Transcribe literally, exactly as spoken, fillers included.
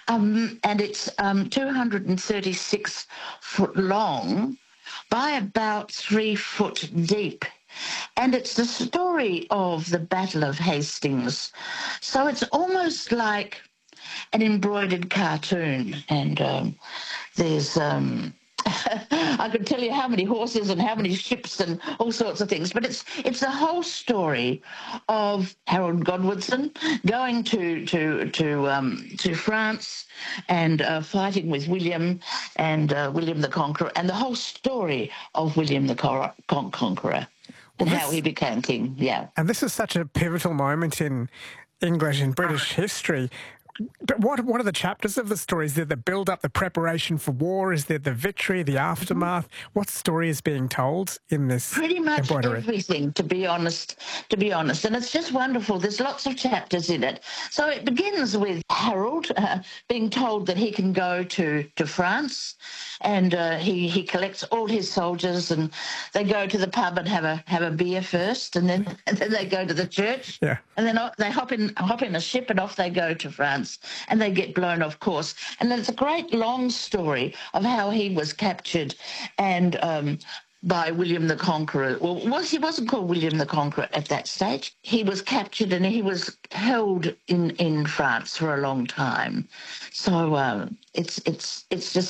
Um, and it's um, two hundred thirty-six foot long by about three foot deep. And it's the story of the Battle of Hastings. So it's almost like an embroidered cartoon. And um, there's... Um, I could tell you how many horses and how many ships and all sorts of things, but it's it's the whole story of Harold Godwinson going to to to um, to France and uh, fighting with William and uh, William the Conqueror, and the whole story of William the Cor- Con- Conqueror and Well, how this, he became king. Yeah, and this is such a pivotal moment in English and British history. But what what are the chapters of the story? Is there the build-up, the preparation for war? Is there the victory, the aftermath? What story is being told in this pretty much embroidery? everything, to be honest, to be honest. And it's just wonderful. There's lots of chapters in it. So it begins with Harold uh, being told that he can go to, to France, and uh, he, he collects all his soldiers, and they go to the pub and have a have a beer first, and then and then they go to the church. Yeah. And then they hop in hop in a ship, and off they go to France, and they get blown off course. And it's a great long story of how he was captured and um, by William the Conqueror. Well, was he wasn't called William the Conqueror at that stage. He was captured and he was held in, in France for a long time. So um, it's it's it's just